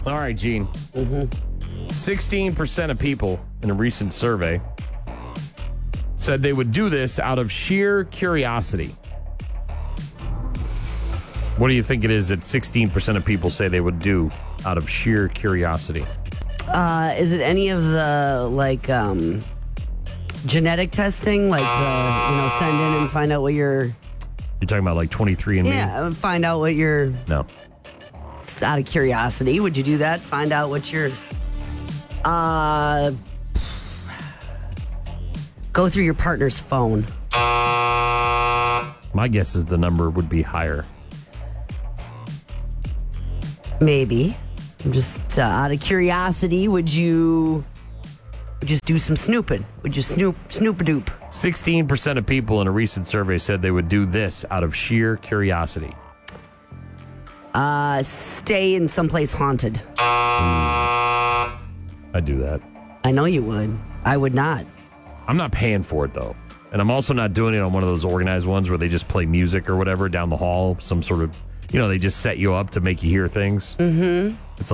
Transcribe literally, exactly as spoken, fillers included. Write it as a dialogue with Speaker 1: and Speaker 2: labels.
Speaker 1: All right, Gene. Mm-hmm. sixteen percent of people in a recent survey said they would do this out of sheer curiosity. What do you think it is that sixteen percent of people say they would do out of sheer curiosity?
Speaker 2: Uh, is it any of the, like, um, genetic testing? Like, the, you know, send in and find out what your...
Speaker 1: You're talking about like twenty-three and me?
Speaker 2: Yeah, find out what your...
Speaker 1: No.
Speaker 2: It's out of curiosity. Would you do that? Find out what your... Uh... Go through your partner's phone.
Speaker 1: My guess is the number would be higher.
Speaker 2: Maybe. I'm just uh, out of curiosity. Would you would just do some snooping? Would you snoop snoop a doop?
Speaker 1: sixteen percent of people in a recent survey said they would do this out of sheer curiosity.
Speaker 2: Uh, stay in someplace haunted.
Speaker 1: Mm. I'd do that.
Speaker 2: I know you would. I would not.
Speaker 1: I'm not paying for it, though. And I'm also not doing it on one of those organized ones where they just play music or whatever down the hall. Some sort of, you know, they just set you up to make you hear things.
Speaker 2: Mm-hmm.
Speaker 1: It's